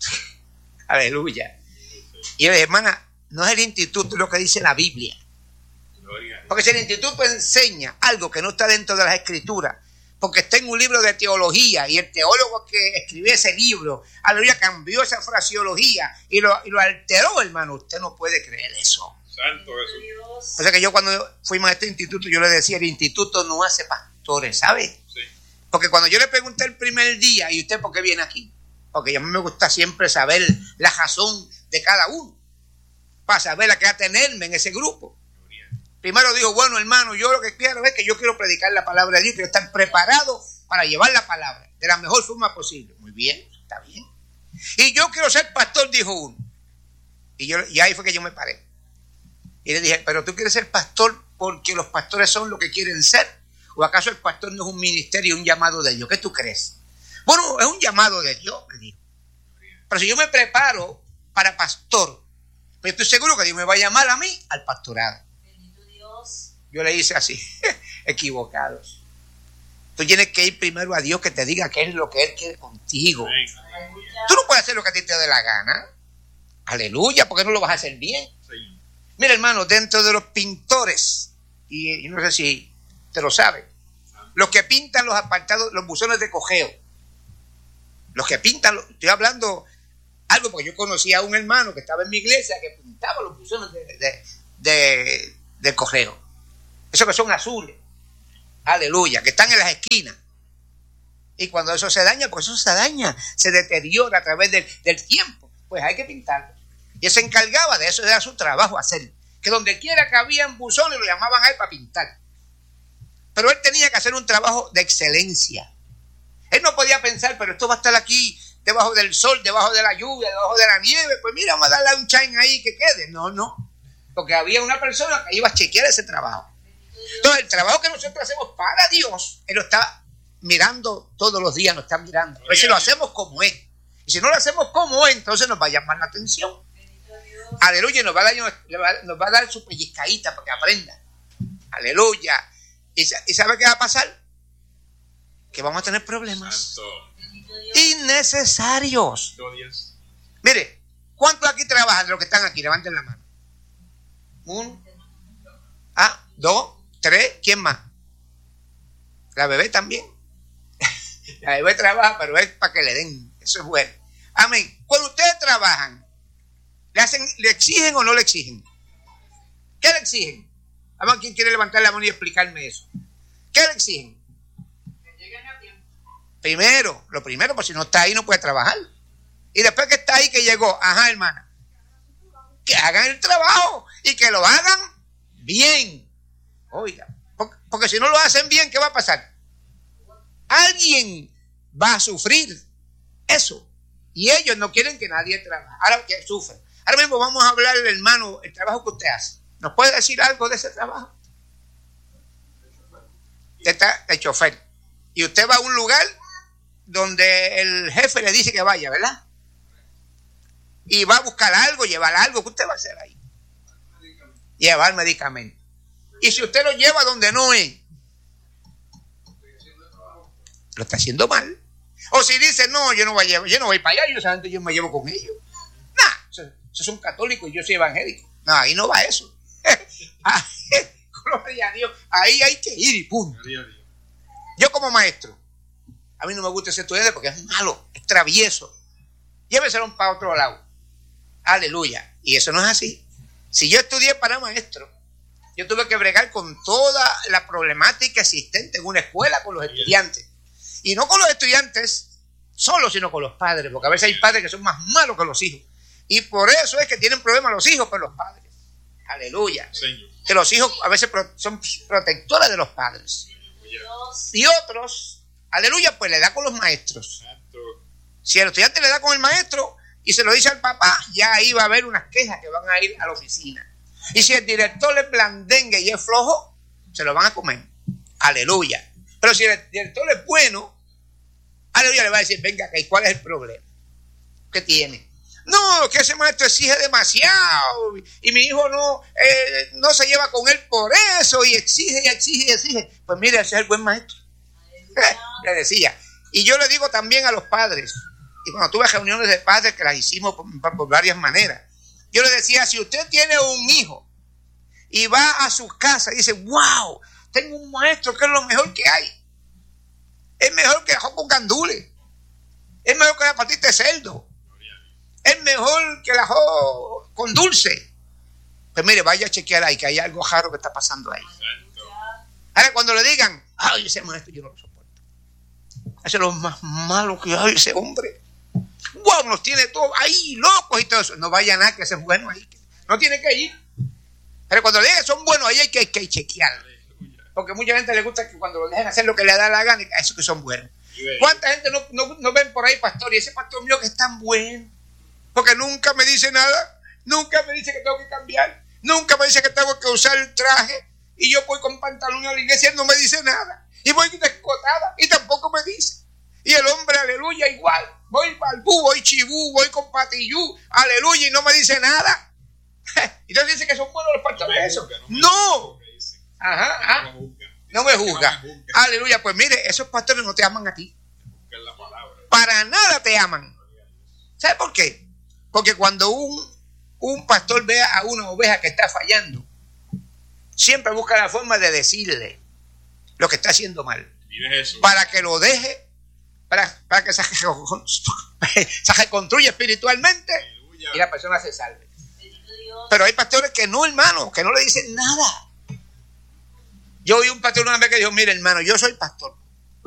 S2: Aleluya. Y yo le dije, hermana, no es el instituto, es lo que dice la Biblia. Porque si el instituto enseña algo que no está dentro de las escrituras, porque está en un libro de teología y el teólogo que escribió ese libro, aleluya, cambió esa fraseología y lo, y lo alteró, hermano, usted no puede creer eso.
S7: Santo Jesús.
S2: O sea que yo cuando fuimos a este instituto, yo le decía, el instituto no hace pastores, ¿sabe?
S7: Sí.
S2: Porque cuando yo le pregunté el primer día, ¿y usted por qué viene aquí? Porque a mí me gusta siempre saber la razón de cada uno, para saber a qué atenerme en ese grupo. Primero dijo, bueno, hermano, yo lo que quiero es que yo quiero predicar la palabra de Dios, quiero estar preparado para llevar la palabra de la mejor forma posible. Muy bien, está bien. Y yo quiero ser pastor, dijo uno. Y, yo, y ahí fue que yo me paré. Y le dije, pero tú quieres ser pastor porque los pastores son lo que quieren ser. ¿O acaso el pastor no es un ministerio, un llamado de Dios? ¿Qué tú crees? Bueno, es un llamado de Dios, me dijo. Pero si yo me preparo para pastor, pues estoy seguro que Dios me va a llamar a mí al pastorado. Yo le hice así, equivocados. Tú tienes que ir primero a Dios que te diga qué es lo que Él quiere contigo. Tú no puedes hacer lo que a ti te dé la gana. Aleluya, porque no lo vas a hacer bien. Sí. Mira, hermano, dentro de los pintores, y, y no sé si te lo sabes, los que pintan los apartados, los buzones de cojeo, los que pintan, estoy hablando algo porque yo conocí a un hermano que estaba en mi iglesia que pintaba los buzones de, de, de, de cojeo. Esos que son azules, aleluya, que están en las esquinas. Y cuando eso se daña, pues eso se daña, se deteriora a través del, del tiempo. Pues hay que pintarlo. Y él se encargaba de eso, era su trabajo hacer. Que donde quiera que habían buzones lo llamaban a él para pintar. Pero él tenía que hacer un trabajo de excelencia. Él no podía pensar, pero esto va a estar aquí, debajo del sol, debajo de la lluvia, debajo de la nieve. Pues mira, vamos a darle un shine ahí que quede. No, no. Porque había una persona que iba a chequear ese trabajo. Entonces, el trabajo que nosotros hacemos para Dios, Él lo está mirando todos los días, nos está mirando. A ver si lo hacemos como es. Y si no lo hacemos como es, entonces nos va a llamar la atención. Aleluya, nos va a dar, nos va a dar su pellizcadita para que aprenda. Aleluya. ¿Y, ¿Y sabe qué va a pasar? Que vamos a tener problemas.
S7: Santo.
S2: innecesarios. Mire, ¿cuántos aquí trabajan de los que están aquí? Levanten la mano. Uno, ah, dos, tres, ¿quién más? La bebé también. La bebé trabaja, pero es para que le den. Eso es bueno. Amén. Cuando ustedes trabajan, ¿le hacen, le exigen o no le exigen? ¿Qué le exigen? Vamos, ¿quién quiere levantar la mano y explicarme eso? ¿Qué le exigen? Que lleguen a tiempo. Primero, lo primero, pues si no está ahí no puede trabajar. Y después que está ahí, que llegó, ajá, hermana, que hagan el trabajo y que lo hagan bien. Oiga, porque, porque si no lo hacen bien, ¿qué va a pasar? Alguien va a sufrir eso. Y ellos no quieren que nadie trabaje. Ahora que sufren. Ahora mismo vamos a hablar, hermano, el trabajo que usted hace. ¿Nos puede decir algo de ese trabajo? Usted está de chofer. Y usted va a un lugar donde el jefe le dice que vaya, ¿verdad? Y va a buscar algo, llevar algo. ¿Qué usted va a hacer ahí? Llevar medicamento. Y si usted lo lleva donde no es, lo está haciendo mal. O si dice, no, yo no voy a llevar, yo no voy para allá, yo solamente yo me llevo con ellos. Nah, esos, esos son católicos y yo soy evangélico. No, ahí no va eso. Gloria a Dios. Ahí hay que ir y punto. Yo como maestro, a mí no me gusta ese estudiante porque es malo, es travieso. Lléveselo para otro lado. Aleluya. Y eso no es así. Si yo estudié para maestro, yo tuve que bregar con toda la problemática existente en una escuela con los estudiantes. Y no con los estudiantes solo, sino con los padres. Porque a veces hay padres que son más malos que los hijos. Y por eso es que tienen problemas los hijos con los padres. Aleluya. Señor. Que los hijos a veces son protectores de los padres. Y otros, aleluya, pues le da con los maestros. Si el estudiante le da con el maestro y se lo dice al papá, ya ahí va a haber unas quejas que van a ir a la oficina. Y si el director es blandengue y es flojo, se lo van a comer. Aleluya. Pero si el director es bueno, aleluya, le va a decir, venga acá, ¿y cuál es el problema? ¿Qué tiene? No, que ese maestro exige demasiado y mi hijo no, eh, no se lleva con él por eso y exige y exige y exige. Pues mire, ese es el buen maestro. Le decía. Y yo le digo también a los padres, y cuando tuve reuniones de padres que las hicimos por, por varias maneras, yo le decía, si usted tiene un hijo y va a su casa y dice, wow, tengo un maestro que es lo mejor que hay. Es mejor que el ajo con gandules. Es mejor que la patita de cerdo. Es mejor que el ajo con dulce. Pues mire, vaya a chequear ahí que hay algo raro que está pasando ahí. Ahora cuando le digan, ay, ese maestro yo no lo soporto. Ese es lo más malo que hay, ese hombre. Wow, nos tiene todos ahí locos y todo eso. No vaya nada que ese es bueno ahí. No tiene que ir. Pero cuando le digan son buenos ahí hay que, hay que chequear. Porque mucha gente le gusta que cuando lo dejen hacer lo que le da la gana, a esos que son buenos. ¿Cuánta gente no, no, no ven por ahí pastor? Y ese pastor mío que es tan bueno. Porque nunca me dice nada. Nunca me dice que tengo que cambiar. Nunca me dice que tengo que usar el traje. Y yo voy con pantalón a la iglesia y él no me dice nada. Y voy descotada y tampoco me dice. Y el hombre, aleluya, igual. Voy balbú, voy chibú, voy con patillú, aleluya, y no me dice nada. Entonces dice que son buenos los pastores. No eso. No. Ajá, ajá. No me juzga. Aleluya, pues mire, esos pastores no te aman a ti. Para nada te aman. ¿Sabe por qué? Porque cuando un, un pastor ve a una oveja que está fallando, siempre busca la forma de decirle lo que está haciendo mal. Para que lo deje, para, para que se, se reconstruya espiritualmente y la persona se salve. Pero hay pastores que no, hermano, que no le dicen nada. Yo oí un pastor una vez que dijo, mire hermano, yo soy pastor,